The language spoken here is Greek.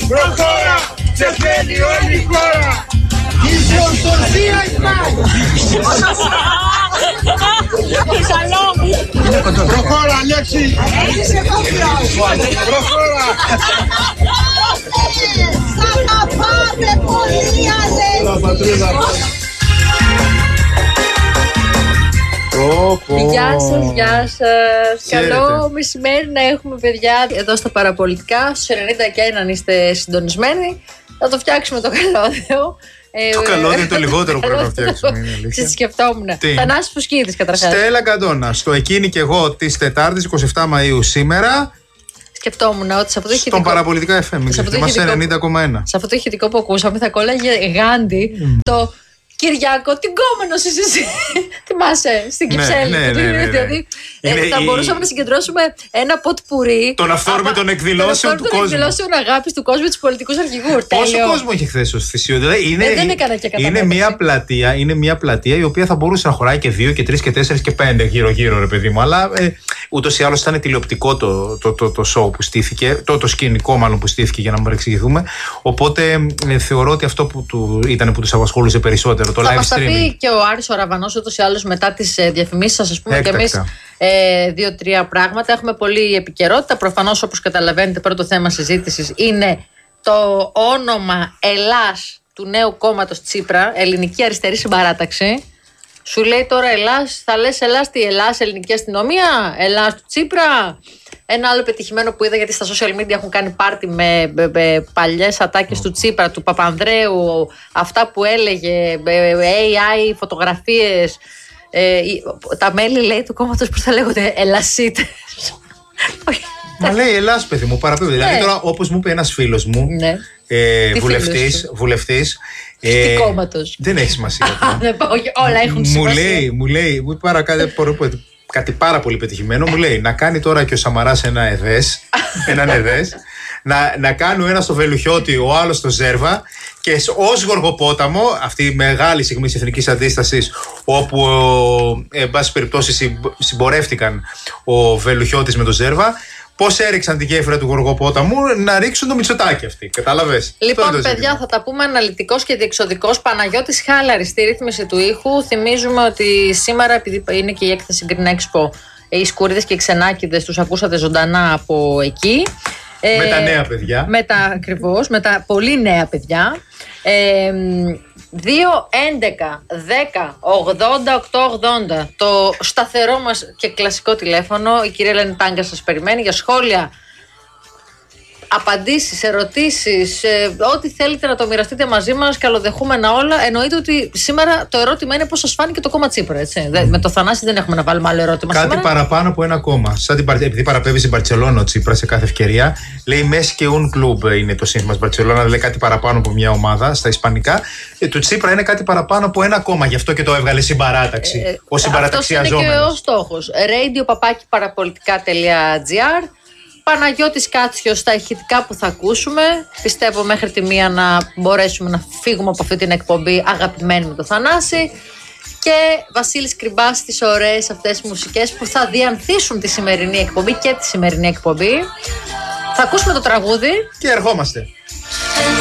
προχώρα, ξεφεύγει όλη η χώρα. Η ζωοτροφία υπάρχει. Προχώρα, Αλέξη. Προχώρα. Θα τα πάτε πολύ, Αλέξη. Γεια σας, γεια σας. Καλό μεσημέρι να έχουμε, παιδιά, εδώ στα παραπολιτικά. Στους 90 και έναν είστε συντονισμένοι. Θα το φτιάξουμε το καλώδιο. Το καλώδιο είναι το λιγότερο που πρέπει να φτιάξουμε. Σκεφτόμουν. Θανάσης Φουσκίδης, καταρχάς. Στέλλα Καντώνα, στο Εκείνη και εγώ της Τετάρτης 27 Μαΐου σήμερα. Σκεφτόμουν ότι σε αυτό το ηχητικό. Στον Παραπολιτικά FM, είμαστε 90,1. Σε αυτό το ηχητικό που ακούσαμε θα κόλλαγε Γάντι το Κυριάκο, τι κόμενος είσαι εσύ. Θυμάσαι, στην Κυψέλη. Δηλαδή θα μπορούσαμε να συγκεντρώσουμε ένα ποτ πουρί. Τον αυθόρμητων εκδηλώσεων του κόσμου. Των εκδηλώσεων αγάπης του κόσμου, του πολιτικού αρχηγού. Πόσο κόσμο είχε χθες στο Θησίο. Δηλαδή δεν έκανα και είναι μια πλατεία η οποία θα μπορούσε να χωράει και 2 και 3 και 4 και 5 γύρω-γύρω, ρε παιδί μου. Αλλά ούτως ή άλλως ήταν τηλεοπτικό το show που στήθηκε, το σκηνικό μάλλον που στήθηκε, για να μην παρεξηγηθούμε. Οπότε θεωρώ ότι αυτό που ήταν που τους απασχολούσε περισσότερο. Θα μας τα πει και ο Άρης ο Ραβανός ούτως ή άλλως μετά τις διαφημίσεις σας, ας πούμε, και εμείς 2-3 πράγματα. Έχουμε πολλή επικαιρότητα. Προφανώς, όπως καταλαβαίνετε, πρώτο θέμα συζήτησης είναι το όνομα Ελλάς του νέου κόμματος Τσίπρα, Ελληνική Αριστερή Συμπαράταξη. Σου λέει τώρα Ελλάς, θα λες Ελλάς τι, Ελλάς Ελληνική Αστυνομία, Ελλάς του Τσίπρα. Ένα άλλο πετυχημένο που είδα, γιατί στα social media έχουν κάνει πάρτι με παλιές ατάκες του Τσίπρα, του Παπανδρέου, αυτά που έλεγε, AI, φωτογραφίες. Τα μέλη, λέει, του κόμματος, πώς θα λέγονται, Ελλασίτες. Μα λέει Ελλάς, παιδί μου, παραπέμπει. Δηλαδή τώρα, όπως μου είπε ένας φίλος μου, βουλευτής. Τι κόμματος. Δεν έχει σημασία. Όλα έχουν σημασία. Μου λέει, κάτι πάρα πολύ πετυχημένο, μου λέει να κάνει τώρα και ο Σαμαράς έναν ΕΔΕΣ, να κάνει ο ένας στο Βελουχιώτη, ο άλλος στο Ζέρβα, και ως Γοργοπόταμο, αυτή η μεγάλη στιγμή της εθνικής αντίστασης, όπου εν πάση περιπτώσει συμπορεύτηκαν ο Βελουχιώτης με το Ζέρβα, πώς έριξαν τη γέφυρα του Γοργοπόταμου να ρίξουν το Μητσοτάκη αυτή. Κατάλαβες. Λοιπόν, παιδιά, θα τα πούμε αναλυτικός και διεξοδικός. Παναγιώτης Χάλαρης στη ρύθμιση του ήχου. Θυμίζουμε ότι σήμερα, επειδή είναι και η έκθεση Green Expo, οι Σκούριδες και οι Ξενάκηδες τους ακούσατε ζωντανά από εκεί. Με τα νέα παιδιά. Ακριβώς, με τα πολύ νέα παιδιά. 2-11-10-80-880 το σταθερό μας και κλασικό τηλέφωνο. Η κυρία Ελένη Τάγκα σας περιμένει για σχόλια, απαντήσεις, ερωτήσεις, ό,τι θέλετε να το μοιραστείτε μαζί μας, καλοδεχούμενα όλα. Εννοείται ότι σήμερα το ερώτημα είναι πώς σας φάνηκε το κόμμα Τσίπρα, έτσι. Με το Θανάση δεν έχουμε να βάλουμε άλλο ερώτημα. Κάτι σήμερα. παραπάνω από ένα κόμμα. Επειδή παραπέμπει στην Μπαρτσελόνα ο Τσίπρα σε κάθε ευκαιρία, λέει Μέση και un club είναι το σύνθημα της Μπαρτσελόνα, δηλαδή κάτι παραπάνω από μια ομάδα στα ισπανικά. Του Τσίπρα είναι κάτι παραπάνω από ένα κόμμα, γι' αυτό και το έβγαλε συμπαράταξη. Ο συμπαραταξιαζόμενος. Αυτό είναι και ο στόχος. radio@parapolitica.gr. Παναγιώτης Κάτσιος στα ηχητικά που θα ακούσουμε. Πιστεύω μέχρι τη 1 να μπορέσουμε να φύγουμε από αυτή την εκπομπή αγαπημένοι με το Θανάση. Και Βασίλης Κρυμπάς στις ωραίες αυτές μουσικές που θα διανθίσουν τη σημερινή εκπομπή και τη σημερινή εκπομπή. Θα ακούσουμε το τραγούδι. Και ερχόμαστε.